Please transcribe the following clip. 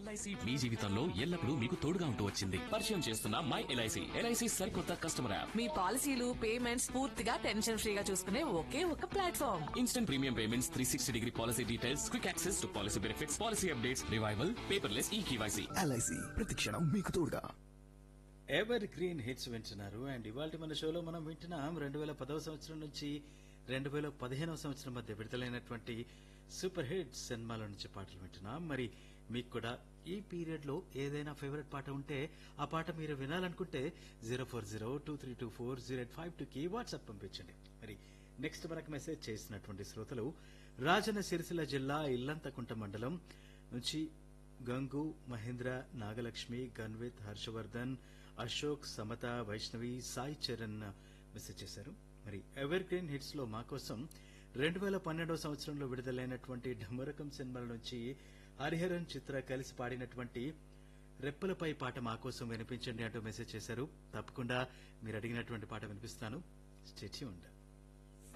LIC మీ జీవితంలో ఎల్లప్పుడూ మీకు తోడుగా ఉంటూ వచ్చింది. పరిచయం చేస్తున్న మై ఎల్ఐసి. ఎల్ఐసి సరికొత్త కస్టమర్ యాప్. మీ పాలసీలు పేమెంట్స్ పూర్తిగా టెన్షన్ ఫ్రీగా చూసుకునే ఒకే ఒక platform. Instant premium payments, 360-degree policy details, quick access to policy benefits, policy updates, revival, paperless eKYC. LIC ప్రతిక్షణం మీకు తోడుగా. ఎవర్ గ్రీన్ హిట్స్ వింటున్నారు. అండ్ ఇవాళ మన షోలో మనం వింటున్నాం 2010వ సంవత్సరం నుంచి 2015వ సంవత్సరం మధ్య విడుదలైనటువంటి సూపర్ హిట్స్ సినిమాల నుంచి పాటలు వింటున్నాం. మరి మీకు కూడా ఈ పీరియడ్ లో ఏదైనా ఫేవరెట్ పాట ఉంటే ఆ పాట మీరు వినాలనుకుంటే 04023240852 కి వాట్సాప్ పంపించండి. మరి నెక్స్ట్ మనకు మెసేజ్ చేసినటువంటి శ్రోతలు రాజన్న సిరిసిల్ల జిల్లా ఇల్లంతకుంట మండలం నుంచి గంగు, మహేంద్ర, నాగలక్ష్మి, గన్విత్, హర్షవర్ధన్, అశోక్, సమత, వైష్ణవి, సాయి చరణ్ మెసేజ్ చేశారు. మరి ఎవర్ గ్రీన్ హిట్స్ లో మా కోసం 2012వ సంవత్సరంలో విడుదలైనటువంటి ఢమరకం సినిమాల నుంచి హరిహరన్, చిత్ర కలిసి పాడినటువంటి రెప్పలపై పాట మా కోసం వినిపించండి అంటూ మెసేజ్ చేశారు. తప్పకుండా మీరు అడిగినటువంటి పాట వినిపిస్తాను. Stay tuned.